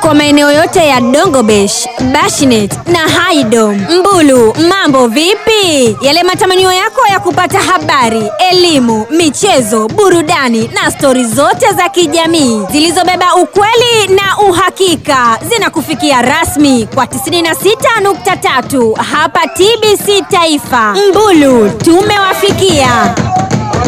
kwa maeneo yote ya Dongobesh, Bashinet na Haidom. Mbulu, mambo vipi? Yale matamanio yako ya kupata habari, elimu, michezo, burudani na stori zote za kijamii zilizobeba ukweli na uhakika zinakufikia rasmi kwa 96.3 hapa TBC Taifa. Mbulu, tumewafikia.